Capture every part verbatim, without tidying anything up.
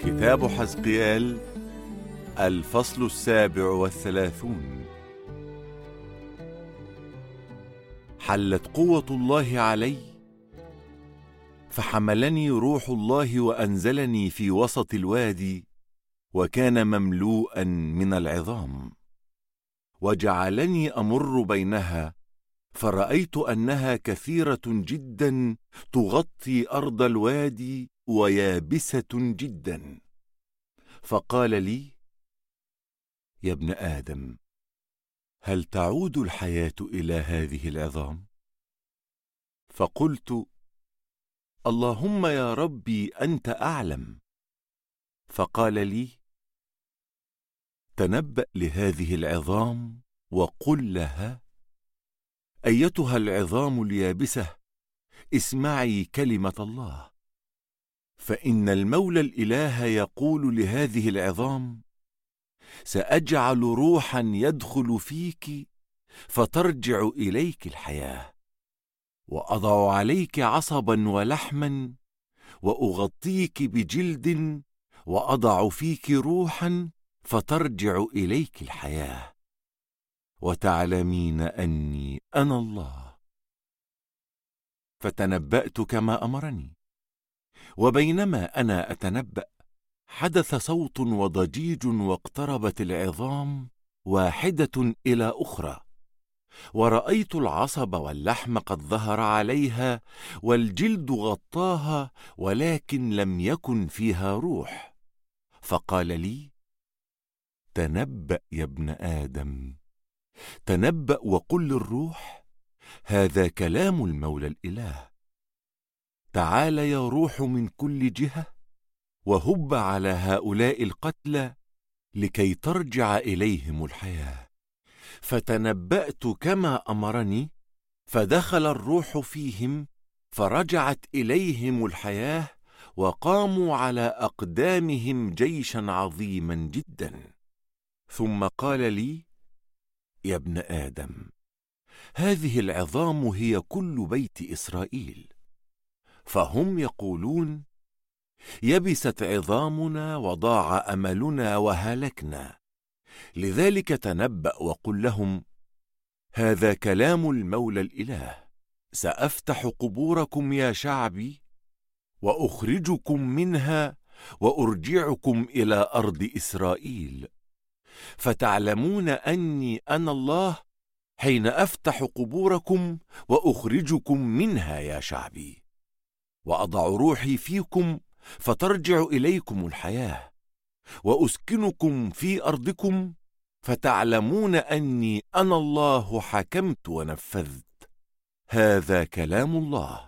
كتاب حزقيال الفصل السابع والثلاثون. حلت قوة الله علي، فحملني روح الله وأنزلني في وسط الوادي، وكان مملوءا من العظام، وجعلني أمر بينها، فرأيت أنها كثيرة جدا تغطي أرض الوادي ويابسة جدا. فقال لي: يا ابن آدم، هل تعود الحياة إلى هذه العظام؟ فقلت: اللهم يا ربي أنت أعلم. فقال لي: تنبأ لهذه العظام وقل لها: أيتها العظام اليابسة، اسمعي كلمة الله، فإن المولى الإله يقول لهذه العظام: سأجعل روحا يدخل فيك فترجع إليك الحياة، وأضع عليك عصبا ولحما، وأغطيك بجلد، وأضع فيك روحا فترجع إليك الحياة، وتعلمين أني أنا الله. فتنبأت كما أمرني، وبينما أنا أتنبأ حدث صوت وضجيج، واقتربت العظام واحدة إلى أخرى، ورأيت العصب واللحم قد ظهر عليها، والجلد غطاها، ولكن لم يكن فيها روح. فقال لي: تنبأ يا ابن آدم، تنبأ وقل للروح: هذا كلام المولى الإله. تعال يا روح من كل جهة، وهب على هؤلاء القتلى لكي ترجع إليهم الحياة. فتنبأت كما أمرني، فدخل الروح فيهم، فرجعت إليهم الحياة، وقاموا على أقدامهم جيشا عظيما جدا. ثم قال لي: يا ابن آدم، هذه العظام هي كل بيت إسرائيل، فهم يقولون: يبست عظامنا وضاع أملنا وهلكنا. لذلك تنبأ وقل لهم: هذا كلام المولى الإله. سأفتح قبوركم يا شعبي، وأخرجكم منها، وأرجعكم إلى أرض إسرائيل، فتعلمون أني أنا الله حين أفتح قبوركم وأخرجكم منها يا شعبي، وأضع روحي فيكم فترجع إليكم الحياة، وأسكنكم في أرضكم، فتعلمون أني أنا الله حكمت ونفذت. هذا كلام الله.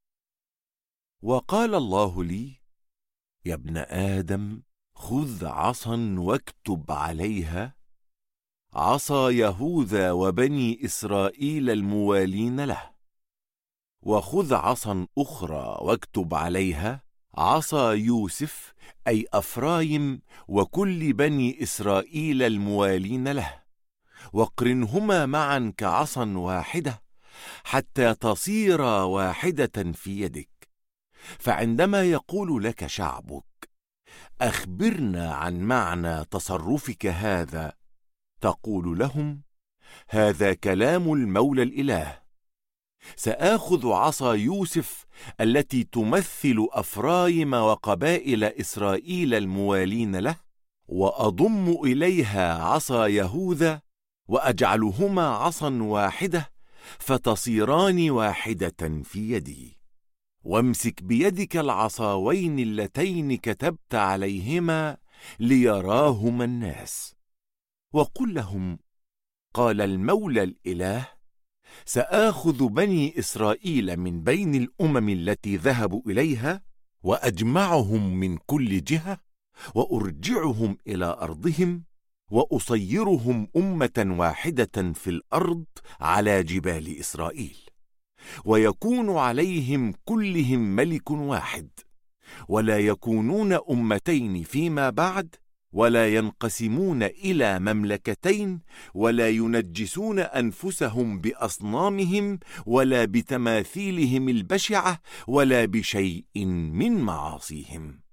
وقال الله لي: يا ابن آدم، خذ عصا واكتب عليها: عصا يهوذا وبني إسرائيل الموالين له. وخذ عصا أخرى واكتب عليها: عصا يوسف، أي أفرايم، وكل بني إسرائيل الموالين له، واقرنهما معا كعصا واحدة، حتى تصيرا واحدة في يدك. فعندما يقول لك شعبك: أخبرنا عن معنى تصرفك هذا، تقول لهم: هذا كلام المولى الإله. سآخذ عصا يوسف التي تمثل أفرايم وقبائل إسرائيل الموالين له، وأضم إليها عصا يهوذا، وأجعلهما عصا واحدة، فتصيران واحدة في يدي. وامسك بيدك العصاوين اللتين كتبت عليهما، ليراهما الناس، وقل لهم: قال المولى الإله: سآخذ بني إسرائيل من بين الأمم التي ذهبوا إليها، وأجمعهم من كل جهة، وأرجعهم إلى أرضهم، وأصيرهم أمة واحدة في الأرض على جبال إسرائيل، ويكون عليهم كلهم ملك واحد، ولا يكونون أمتين فيما بعد، ولا ينقسمون إلى مملكتين، ولا ينجسون أنفسهم بأصنامهم، ولا بتماثيلهم البشعة، ولا بشيء من معاصيهم.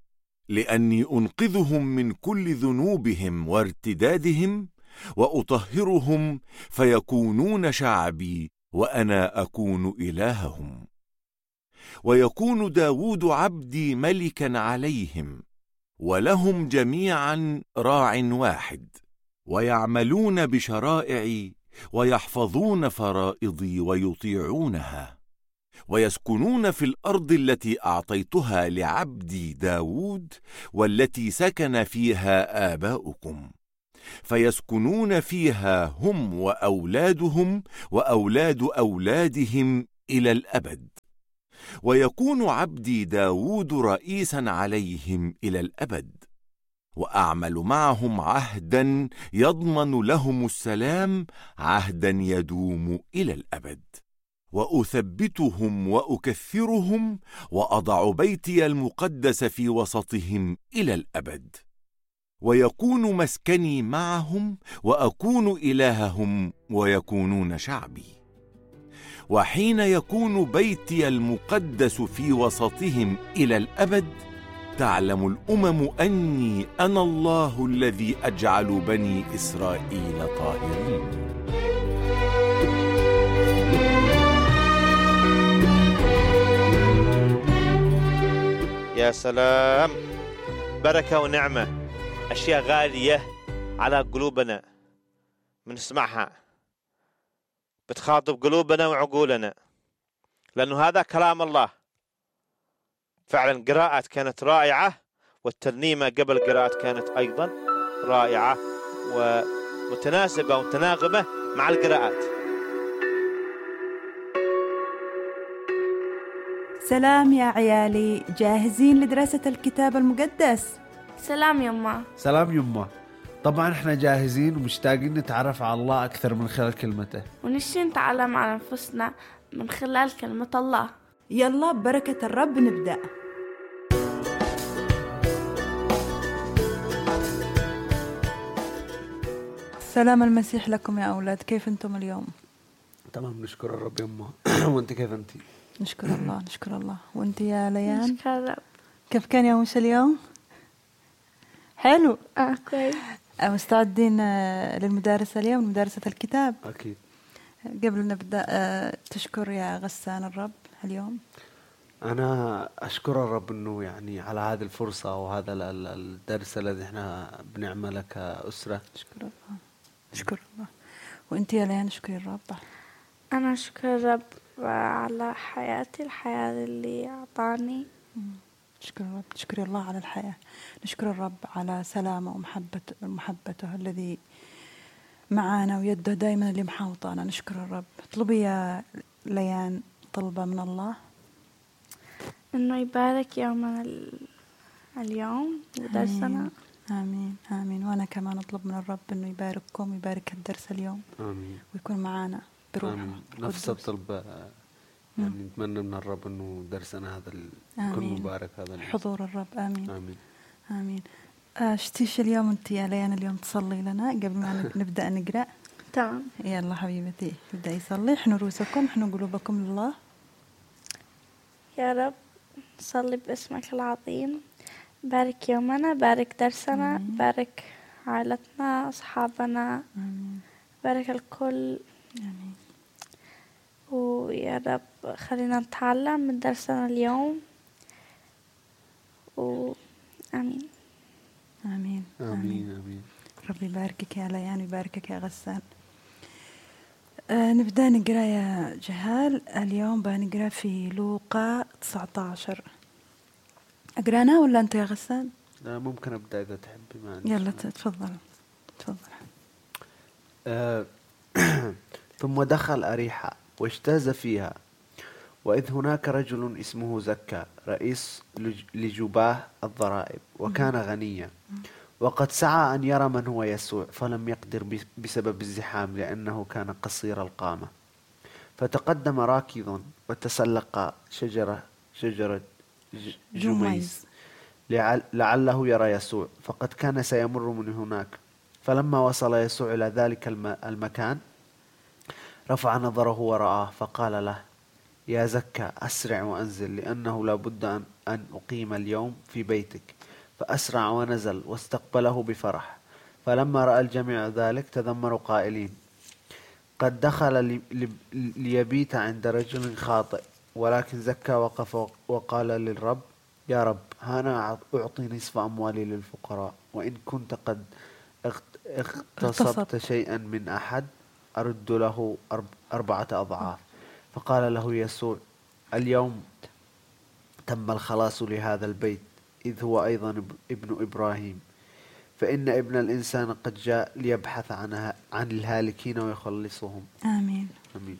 لأني أنقذهم من كل ذنوبهم وارتدادهم، وأطهرهم فيكونون شعبي، وأنا أكون إلههم. ويكون داود عبدي ملكا عليهم، ولهم جميعا راع واحد، ويعملون بشرائعي ويحفظون فرائضي ويطيعونها، ويسكنون في الأرض التي أعطيتها لعبدي داود، والتي سكن فيها آباؤكم، فيسكنون فيها هم وأولادهم وأولاد أولادهم إلى الأبد. ويكون عبدي داود رئيسا عليهم إلى الأبد، وأعمل معهم عهدا يضمن لهم السلام، عهدا يدوم إلى الأبد. وأثبتهم وأكثرهم، وأضع بيتي المقدس في وسطهم إلى الأبد. ويكون مسكني معهم، وأكون إلههم، ويكونون شعبي. وحين يكون بيتي المقدس في وسطهم إلى الأبد، تعلم الأمم أني أنا الله الذي أجعل بني إسرائيل طاهرين. يا سلام، بركة ونعمة، أشياء غالية على قلوبنا بنسمعها، بتخاطب قلوبنا وعقولنا، لأنه هذا كلام الله. فعلا قراءة كانت رائعة، والترنيمة قبل قراءة كانت أيضا رائعة ومتناسبة ومتناغمة مع القراءات. سلام يا عيالي، جاهزين لدراسة الكتاب المقدس؟ سلام يما. سلام يما. طبعا احنا جاهزين ومشتاقين نتعرف على الله أكثر من خلال كلمته، ونشي نتعلم عن أنفسنا من خلال كلمة الله. يلا ببركة الرب نبدأ. سلام المسيح لكم يا أولاد، كيف أنتم اليوم؟ تمام، نشكر الرب يما. وانت كيف انت؟ نشكر الله نشكر الله. وانت يا ليان؟ نشكر الرب. كيف كان يومش اليوم؟ حلو. اه كويس. مستعدين للمدارسة اليوم، مدارسة الكتاب؟ أكيد. قبل نبدأ تشكر يا غسان الرب اليوم. أنا أشكر الرب إنه يعني على هذه الفرصة وهذا الدرس الذي إحنا بنعمله كأسرة. نشكر الله نشكر الله. وأنت يا ليان نشكر الرب. أنا أشكر الرب على حياتي، الحياة اللي أعطاني. نشكر الرب، نشكر الله على الحياة، نشكر الرب على سلامه ومحبته محبته الذي معانا، ويده دائما اللي محاوطانا. نشكر الرب. اطلبي يا ليان طلبة من الله. إنه يبارك يومنا اليوم ودرسنا. آمين آمين. وأنا كمان أطلب من الرب إنه يبارككم، يبارك الدرس اليوم. آمين. ويكون معانا بروح. نفس الطلبة يعني نتمنى من الرب إنه درسنا هذا يكون مبارك، هذا حضور الرب. آمين آمين آمين. اشتيش اليوم أنت يا ليان اليوم تصلي لنا قبل ما نبدأ نقرأ؟ تمام. يلا حبيبتي ابدأ يصلي. احنا رؤوسكم، احنا قلوبكم لله. يا رب نصلي باسمك العظيم، بارك يومنا، بارك درسنا. آمين. بارك عائلتنا، أصحابنا. آمين. بارك الكل. آمين. ويا رب خلينا نتعلم من درسنا اليوم. وآمين. آمين آمين آمين, آمين. ربي يباركك يا ليان ويباركك يا غسان. آه نبدأ نقرأ يا جهال. اليوم بنقرأ في لوقا تسعة عشر. أقرأنا ولا أنت يا غسان؟ لا ممكن أبدأ إذا تحبي. معنا يلا تفضل تفضل. آه ثم دخل أريحة واجتاز فيها، وإذ هناك رجل اسمه زكا رئيس لجباه الضرائب، وكان غنيا، وقد سعى أن يرى من هو يسوع، فلم يقدر بسبب الزحام لأنه كان قصير القامة. فتقدم راكضا وتسلق شجرة شجرة جميز لعله يرى يسوع، فقد كان سيمر من هناك. فلما وصل يسوع إلى ذلك المكان رفع نظره ورآه، فقال له: يا زكا أسرع وأنزل، لأنه لا بد أن أقيم اليوم في بيتك. فأسرع ونزل واستقبله بفرح. فلما رأى الجميع ذلك تذمروا قائلين: قد دخل ليبيت عند رجل خاطئ. ولكن زكى وقف وقال للرب: يا رب، هانا أعطي نصف أموالي للفقراء، وإن كنت قد اغتصبت شيئا من أحد أرد له أربعة أضعاف. فقال له يسوع: اليوم تم الخلاص لهذا البيت، إذ هو أيضا ابن إبراهيم. فإن ابن الإنسان قد جاء ليبحث عنها عن الهالكين ويخلصهم. آمين. آمين.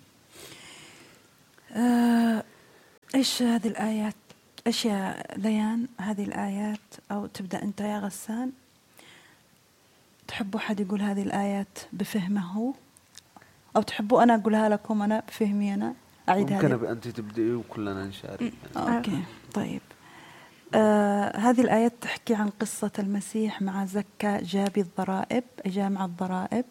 آه إيش هذه الآيات؟ إيش يا ليان هذه الآيات؟ أو تبدأ أنت يا غسان؟ تحبوا حد يقول هذه الآيات بفهمه، أو تحبوا أنا أقولها لكم أنا بفهمي أنا؟ أعيد ممكن هذه. أنت تبدأي وكلنا نشارك. أوكي طيب. آه هذه الآيات تحكي عن قصة المسيح مع زكى جابي الضرائب، جامع الضرائب.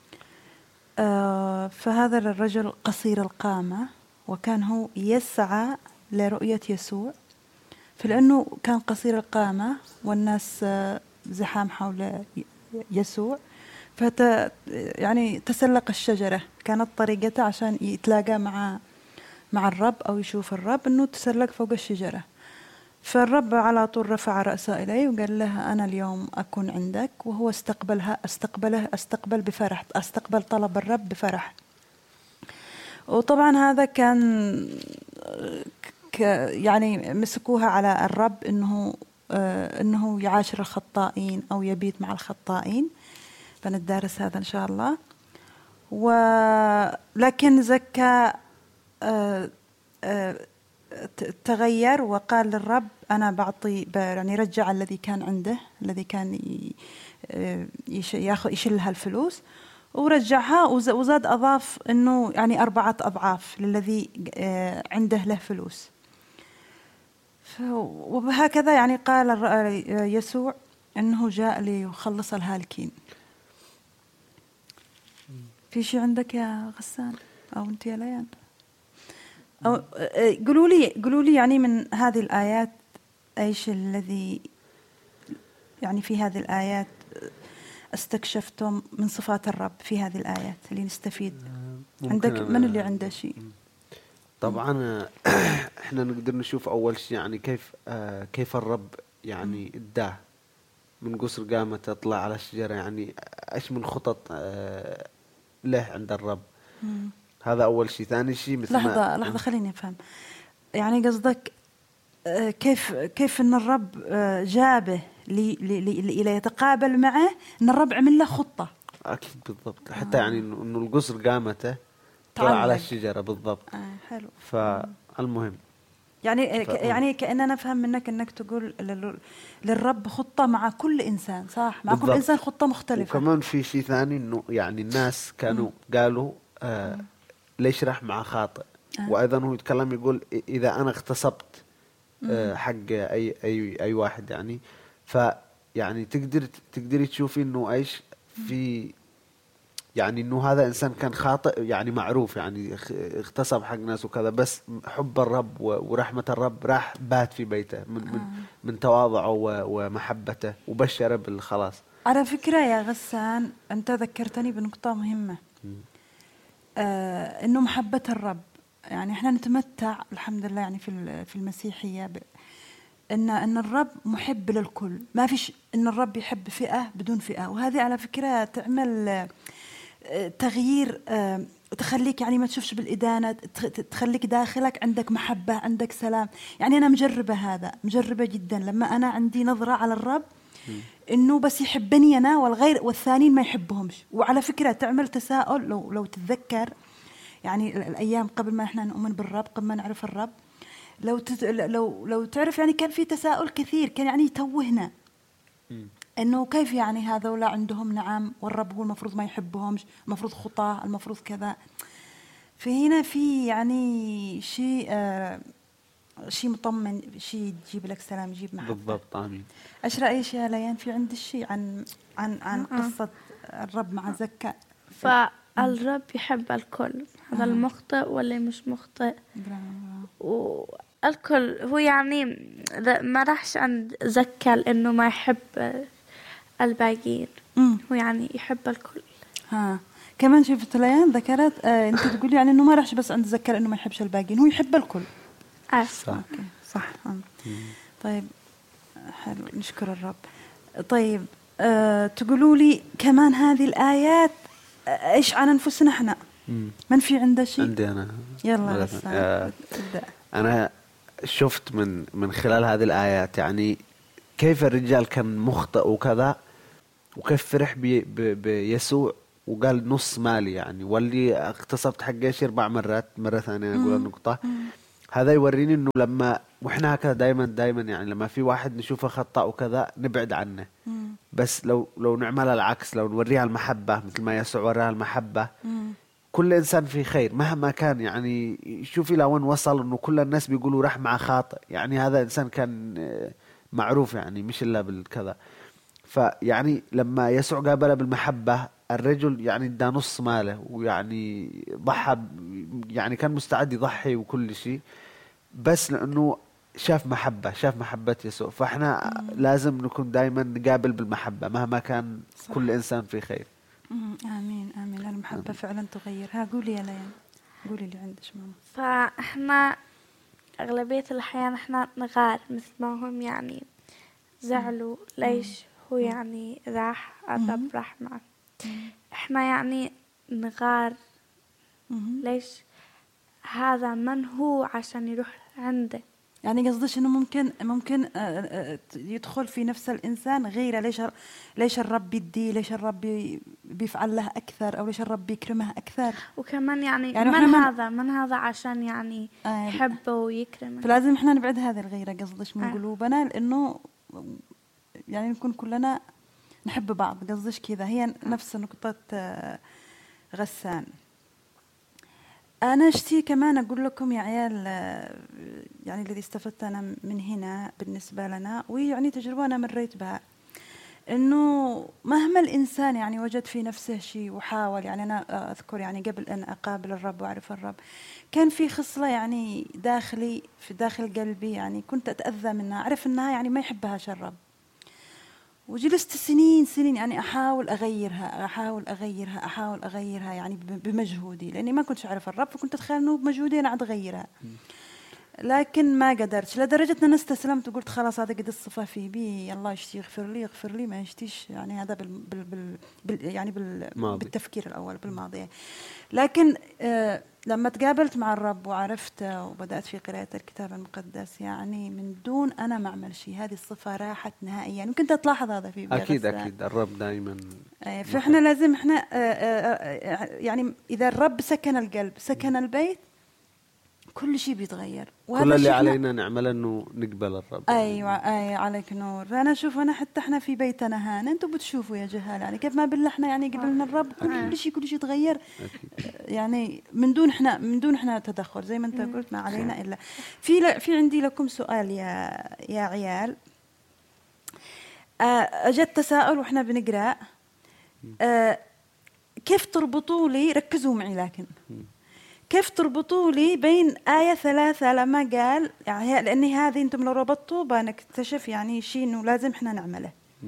آه فهذا الرجل قصير القامة، وكان هو يسعى لرؤية يسوع، فلأنه كان قصير القامة والناس آه زحام حول يسوع، فت يعني تسلق الشجرة. كانت طريقته عشان يتلاقى مع مع الرب أو يشوف الرب إنه تسلق فوق الشجرة. فالرب على طول رفع رأسه إليه وقال له: أنا اليوم أكون عندك. وهو استقبلها استقبله استقبل بفرح، استقبل طلب الرب بفرح. وطبعا هذا كان ك يعني مسكوها على الرب إنه آه إنه يعاشر الخطائين أو يبيت مع الخطائين. بندرس هذا إن شاء الله. ولكن زكى آه آه تغير وقال للرب: أنا بعطي يعني رجع الذي كان عنده، الذي كان ياخذ يشيلها الفلوس، ورجعها وزاد أضاف إنه يعني أربعة أضعاف للذي عنده له فلوس. وبهكذا يعني قال يسوع إنه جاء ليخلص الهالكين. في شيء عندك يا غسان أو أنت يا ليان؟ أو قولوا لي قولوا لي يعني من هذه الآيات إيش الذي يعني في هذه الآيات استكشفتم من صفات الرب في هذه الآيات اللي نستفيد؟ عندك من اللي عنده شيء؟ طبعا احنا نقدر نشوف أول شيء يعني كيف آه كيف الرب يعني اداه من قصر قامته طلع على الشجرة، يعني ايش من خطط آه له عند الرب. مم. هذا أول شيء. ثاني شيء مثل لحظة ما لحظة خليني أفهم، يعني قصدك كيف كيف إن الرب جابه لي لي ليتقابل معه، إن الرب عمل له خطة. أكيد بالضبط. حتى آه. يعني إنه القصر قامته طلع على الشجرة بالضبط. آه حلو. فالمهم يعني ف... يعني كأننا نفهم منك إنك تقول للرب خطة مع كل إنسان، صح؟ مع بالضبط. كل إنسان خطة مختلفة. وكمان في شيء ثاني إنه يعني الناس كانوا م. قالوا آه ليش راح مع خاطئ. آه. وأيضا هو يتكلم يقول إذا أنا اغتصبت آه حق أي أي أي واحد يعني، فيعني تقدر تقدري تشوفي إنه إيش في يعني إنه هذا إنسان كان خاطئ يعني معروف، يعني اغتصب حق ناس وكذا، بس حب الرب ورحمة الرب راح بات في بيته من من, من تواضعه ومحبته وبشر بالخلاص. على فكرة يا غسان أنت ذكرتني بنقطة مهمة، آه إنه محبة الرب، يعني إحنا نتمتع الحمد لله يعني في في المسيحية ب إن إن الرب محب للكل، ما فيش إن الرب يحب فئة بدون فئة. وهذه على فكرة تعمل تغيير، تخليك يعني ما تشوفش بالإدانة، تخليك داخلك عندك محبة، عندك سلام. يعني أنا مجربة هذا، مجربة جدا لما أنا عندي نظرة على الرب إنه بس يحبني أنا والغير والثانيين ما يحبهمش. وعلى فكرة تعمل تساؤل، لو لو تتذكر يعني الأيام قبل ما إحنا نؤمن بالرب، قبل ما نعرف الرب، لو تت... لو لو تعرف يعني كان في تساؤل كثير، كان يعني يتوهنا إنه كيف يعني هذولا عندهم نعم والرب هو المفروض ما يحبهمش، المفروض خطاة، المفروض كذا. فهنا في يعني شيء آه شيء مطمن، شيء يجيب لك سلام، يجيب محبة. بالضبط. آمين. إيش رأيك يا ليان في عند الشيء عن عن عن قصة الرب مع زكى؟ فالرب يحب الكل، هذا المخطئ واللي مش مخطئ. و الكل. هو يعني ما راحش عند زكا لأنه ما يحب الباقيين. مم. هو يعني يحب الكل. ها كمان شفت ليان ذكرت آه انت تقولي يعني انه ما راحش بس عند زكا لانه ما يحبش الباقيين، هو يحب الكل. آه. صح. اوكي صح. طيب حلو، نشكر الرب. طيب أه تقولوا لي كمان هذه الآيات ايش عن انفسنا احنا؟ من في عنده شيء؟ عندي انا. يلا مثلاً، آه ابدا. انا شفت من من خلال هذه الآيات يعني كيف الرجال كان مخطئ وكذا، وكيف فرح بي بي بيسوع وقال نص مالي يعني، واللي اغتصبت حقيش اربع مرات مرة ثانية اقول النقطة. هذا يوريني انه لما واحنا هكذا دائما دائما يعني لما في واحد نشوفه خطأ وكذا نبعد عنه. مم. بس لو لو نعملها العكس، لو نوريها المحبة مثل ما يسوع وراها المحبة، مم. كل إنسان في خير مهما كان. يعني شوفي لوين وصل إنه كل الناس بيقولوا راح مع خاطئ، يعني هذا إنسان كان معروف يعني مش إلا بالكذا. فيعني لما يسوع قابله بالمحبة الرجل يعني ادى نص ماله، ويعني ضحى يعني كان مستعد يضحي وكل شيء، بس لأنه شاف محبة شاف محبة يسوع. فإحنا مم. لازم نكون دائما نقابل بالمحبة مهما كان. صح. كل إنسان في خير. مم. آمين آمين. المحبة آمين. فعلا تغير. ها قولي يا ليان، قولي اللي عندك ماما. فإحنا أغلبية الأحيان إحنا نغار مثل ما هم يعني زعلوا. مم. ليش هو يعني راح الرب راح معه، إحنا يعني نغار. مم. ليش هذا من هو عشان يروح عنده؟ يعني قصدش انه ممكن ممكن يدخل في نفس الانسان غيره. ليش ليش الرب بيدي، ليش الرب بيفعل له اكثر، او ليش الرب بيكرمه اكثر. وكمان يعني, يعني من هذا من هذا عشان يعني آه يحبه ويكرمه. فلازم احنا نبعد هذه الغيره قصدش من آه. قلوبنا، لانه يعني نكون كلنا نحب بعض. قصدش كذا. هي آه. نفس نقطه غسان. أنا أشتي كمان أقول لكم يا عيال، يعني الذي استفدت أنا من هنا بالنسبة لنا، ويعني تجربة أنا مريت بها، إنه مهما الإنسان يعني وجد في نفسه شيء وحاول. يعني أنا أذكر يعني قبل أن أقابل الرب وأعرف الرب كان في خصلة يعني داخلي في داخل قلبي، يعني كنت أتأذى منها، أعرف أنها يعني ما يحبهاش الرب، وجلست سنين سنين يعني أحاول أغيرها أحاول أغيرها أحاول أغيرها يعني بمجهودي، لأني ما كنتش أعرف الرب، فكنت أتخيل إنه بمجهودي أنا عاد أغيرها. لكن ما قدرت، لدرجة أن أنا استسلمت وقلت خلاص هذا قد الصفة في بي، الله يشتي يغفر لي يغفر لي ما يشتيش. يعني هذا بال بال بال بال يعني بال بالتفكير الأول بالماضي. لكن آه لما تقابلت مع الرب وعرفت وبدأت في قراءة الكتاب المقدس، يعني من دون أنا ما أعمل شيء هذه الصفة راحت نهائيا. يعني كنت تلاحظ هذا في أكيد أكيد الرب دائما. فإحنا لازم إحنا يعني إذا الرب سكن القلب سكن البيت كل شيء بيتغير. كل اللي علينا نعمله إنه نقبل الرب. أيوة أي عليك نور. فأنا أشوف أنا حتى إحنا في بيتنا هان أنتوا بتشوفوا يا جهال يعني كيف ما بالله إحنا يعني قبلنا الرب كل شيء كل شيء تغير. يعني من دون إحنا من دون إحنا تدخل زي ما أنت قلت ما علينا إلا. في في عندي لكم سؤال يا يا عيال. أجت تساؤل وإحنا بنقرأ كيف تربطوا لي، ركزوا معي لكن كيف تربطوا لي بين آية ثلاثة لما قال يعني لأني هذه أنتم لو ربطتوا بنكتشف يعني شيء إنه لازم إحنا نعمله.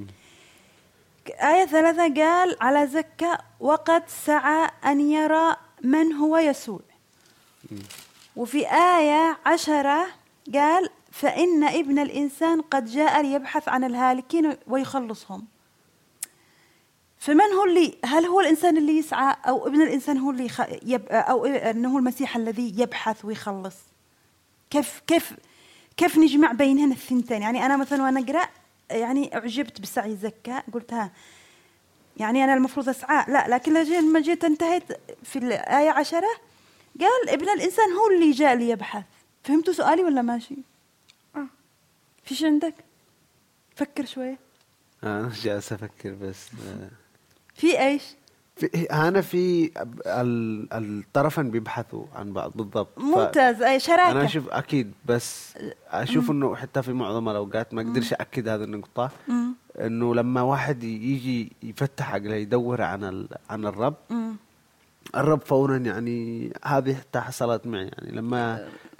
آية ثلاثة قال على زكا وقد سعى أن يرى من هو يسوع. وفي آية عشرة قال فإن ابن الإنسان قد جاء ليبحث عن الهالكين ويخلصهم. فمن هو اللي، هل هو الإنسان اللي يسعى أو ابن الإنسان هو اللي يب أو أنه هو المسيح الذي يبحث ويخلص؟ كيف كيف كيف نجمع بينهن الثنتين؟ يعني أنا مثلا وأنا أقرأ يعني أعجبت بسعي زكا قلت ها يعني أنا المفروض أسعى لا، لكن لما جيت انتهيت في الآية عشرة قال ابن الإنسان هو اللي جاء ليبحث. فهمتوا سؤالي ولا ماشي؟ آه. فيش عندك؟ فكر شوية. أنا جالس أفكر بس في ايش؟ في انا في الطرفين بيبحثوا عن بعض بالضبط. ممتاز. اي شراكه. انا اشوف اكيد بس اشوف انه حتى في معظم الاوقات ما اقدرش اكد هذه النقطه، انه لما واحد يجي يفتح عقله يدور عن عن الرب مم. الرب فورا يعني هذه حتى حصلت معي يعني لما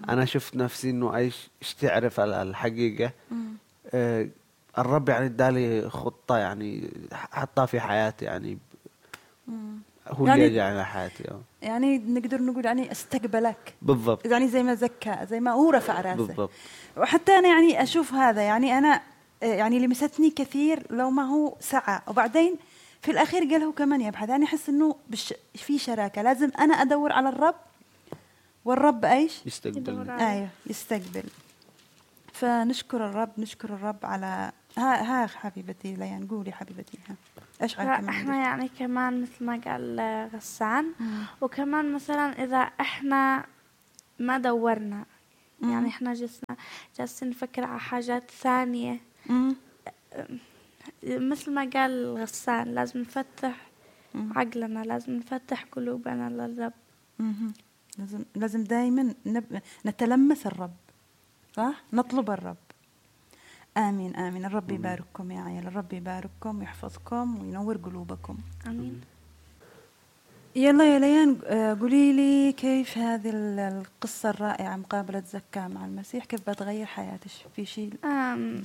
أنا شفت نفسي إنه إيش إيش تعرف على الحقيقة. آه الرب يعني ادالي خطة يعني حطها في حياتي يعني هو يعني اللي جاي على حياتي. أوه. يعني نقدر نقول يعني استقبلك بالضبط، يعني زي ما زكى، زي ما هو رفع راسه بالضبط. وحتى أنا يعني أشوف هذا، يعني أنا يعني لمستني كثير لو ما هو سعى، وبعدين في الأخير قال هو كمان يبحث. يعني أحس إنه بش في شراكة، لازم أنا أدور على الرب والرب إيش يستقبلني. أيوه يستقبل. فنشكر الرب، نشكر الرب على ها ها حبيبتي ليان، قولي حبيبتي ها ايش عاد كمان احنا يعني كمان مثل ما قال غسان، وكمان مثلا اذا احنا ما دورنا مم. يعني احنا جلسنا جالسين نفكر على حاجات ثانية، مم. مثل ما قال غسان لازم نفتح مم. عقلنا، لازم نفتح قلوبنا للرب. مم. لازم لازم دائما نب... نتلمس الرب، صح، نطلب الرب. آمين آمين. الرب يبارككم يا عيال، الرب يبارككم ويحفظكم وينور قلوبكم. آمين. يلا يا ليان قولي لي كيف هذه القصة الرائعة مقابلة زكا مع المسيح كيف بتغير حياتك في شيء؟ أم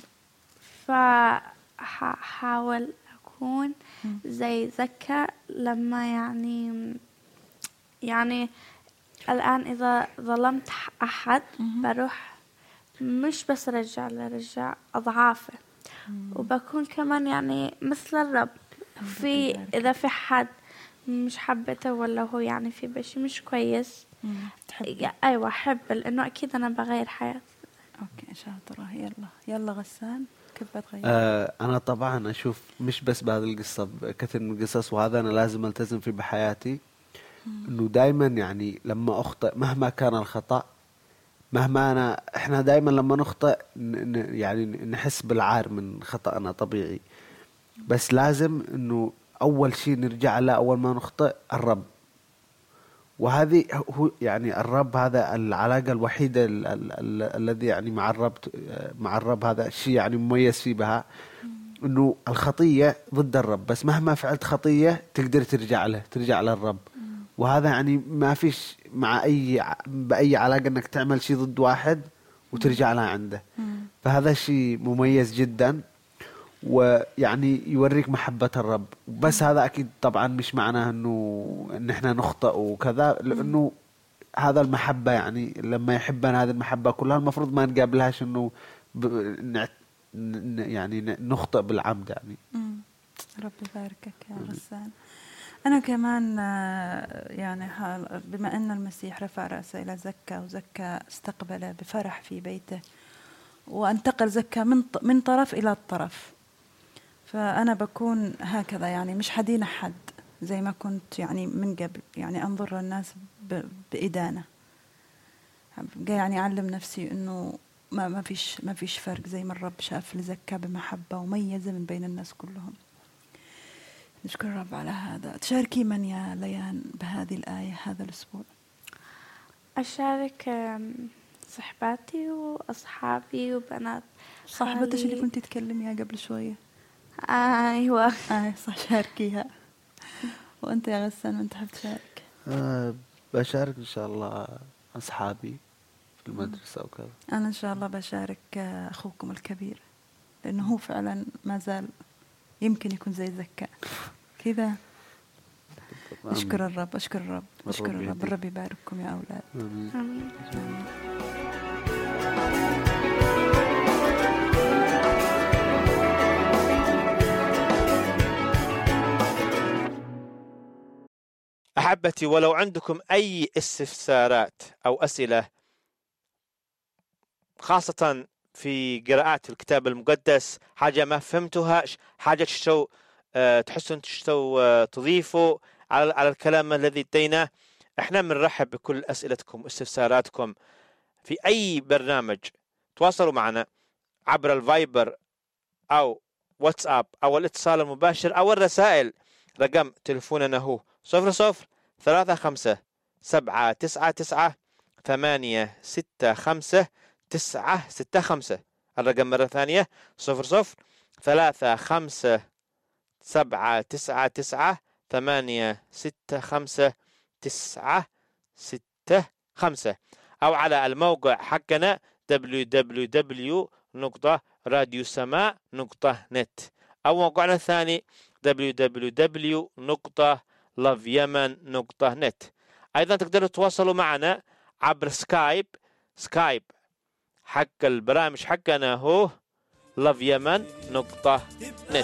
فحاول أكون زي زكا لما يعني يعني الآن إذا ظلمت أحد بروح مش بس رجع لرجع أضعافه، وبكون كمان يعني مثل الرب في إذا في حد مش حبته ولا هو يعني في بشي مش كويس أيوة حب، لأنه أكيد أنا بغير حياتي. أوكي شاطرة. يلا يلا غسان كيف بتغير؟ آه أنا طبعا أشوف مش بس بهذه القصة، كثير من القصص، وهذا أنا لازم ألتزم فيه بحياتي، إنه دايما يعني لما أخطئ مهما كان الخطأ، مهما أنا إحنا دايما لما نخطئ يعني نحس بالعار من خطأنا طبيعي، بس لازم إنه أول شيء نرجع له أول ما نخطئ الرب. وهذه هو يعني الرب هذا العلاقة الوحيدة الذي يعني مع الرب مع الرب هذا الشيء يعني مميز فيه بها، إنه الخطية ضد الرب، بس مهما فعلت خطية تقدر ترجع له ترجع للرب. وهذا يعني ما فيش مع أي بأي علاقة إنك تعمل شيء ضد واحد وترجع لها عنده. فهذا شيء مميز جدا، ويعني يوريك محبة الرب. بس هذا أكيد طبعا مش معناه إنه إن إحنا نخطئ وكذا، لأنه هذا المحبة يعني لما يحبنا هذه المحبة كلها المفروض ما نقابلهاش إنه ب... يعني نخطئ بالعمد يعني. رب يباركك يا غسان. أنا كمان يعني بما أن المسيح رفع رأسه إلى زكا وزكا استقبله بفرح في بيته، وانتقل زكا من من طرف إلى الطرف، فأنا بكون هكذا يعني مش حدين حد زي ما كنت يعني من قبل، يعني أنظر للناس بإدانة. يعني أعلم نفسي إنه ما ما فيش ما فيش فرق، زي ما الرب شاف لزكا بمحبة وميزة من بين الناس كلهم. نشكر الرب على هذا. تشاركي من يا ليان بهذه الآية هذا الأسبوع؟ أشارك صحباتي وأصحابي وبنات. صاحبتش اللي كنت تتكلميها قبل شوية؟ آه أيوة آه صح، شاركيها. وأنت يا غسان من تحب تشارك؟ أه بشارك إن شاء الله أصحابي في المدرسة وكذا. أنا إن شاء الله بشارك أخوكم الكبير، لأنه هو فعلا ما زال يمكن يكون زي زكا كذا. أشكر الرب أشكر الرب أشكر الرب. الرب يبارككم يا أولاد. آمين. آمين. آمين. أحبتي، ولو عندكم أي استفسارات أو أسئلة خاصة في قراءات الكتاب المقدس، حاجة ما فهمتوها، حاجة تشتو أه تحسون تشتو أه تضيفوا على على الكلام الذي اديناه، احنا بنرحب بكل أسئلتكم واستفساراتكم في أي برنامج. تواصلوا معنا عبر الفايبر أو واتساب أو الاتصال المباشر أو الرسائل. رقم تلفوننا هو صفر صفر ثلاثة خمسة سبعة تسعة تسعة ثمانية ستة خمسة تسعة ستة خمسة. الرقم مرة ثانية صفر صفر ثلاثة خمسة سبعة تسعة تسعة ثمانية ستة خمسة تسعة ستة خمسة. أو على الموقع حقنا دبليو دبليو دبليو نقطة راديو سماء نقطة نت، أو موقعنا الثاني دبليو دبليو دبليو نقطة لاف يمن نقطة نت. أيضا تقدروا تتواصلوا معنا عبر سكايب. سكايب حق البرامج حقنا هو لاف يمن نقطة نت.